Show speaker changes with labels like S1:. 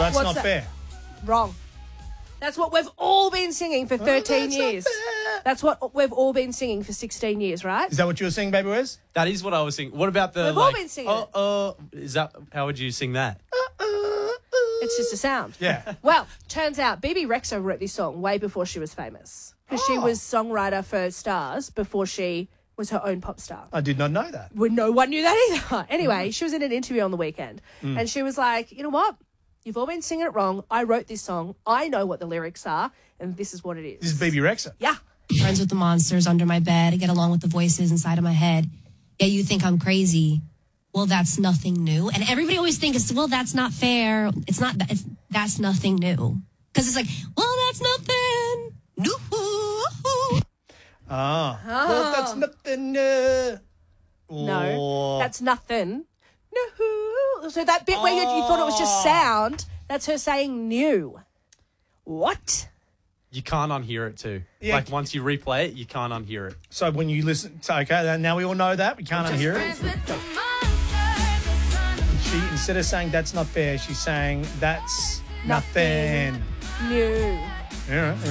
S1: that's
S2: What's
S1: not
S2: that?
S1: fair.
S2: Wrong. That's what we've all been singing for 13
S1: that's not
S2: years.
S1: fair.
S2: That's what we've all been singing for 16 years, right?
S1: Is that what you were singing, Baby Wes?
S3: That is what I was singing. What about the
S2: We've all been singing it.
S3: Is that how would you sing that?
S2: It's just a sound.
S1: Yeah.
S2: Well, turns out BB Rexa wrote this song way before she was famous. Because she was songwriter for Stars before she was her own pop star.
S1: I did not know that.
S2: Well, no one knew that either. Anyway, she was in an interview on the weekend and she was like, you know what? You've all been singing it wrong. I wrote this song. I know what the lyrics are and this is what it is.
S1: This is BB Rexa.
S2: Yeah.
S4: Friends with the monsters under my bed. I get along with the voices inside of my head. Yeah, you think I'm crazy. Well, that's nothing new. And everybody always thinks, well, that's not fair. It's not, that's nothing new. Because it's like, well, that's nothing new.
S1: Well, that's nothing.
S2: No, that's nothing. No. So that bit where you thought it was just sound, that's her saying new. What?
S3: You can't unhear it too.
S1: Yeah.
S3: Like once you replay it, you can't unhear it.
S1: So when you listen, so okay, now we all know that. We can't unhear it. She, instead of saying that's not fair, she's saying that's nothing.
S2: New.
S1: Yeah.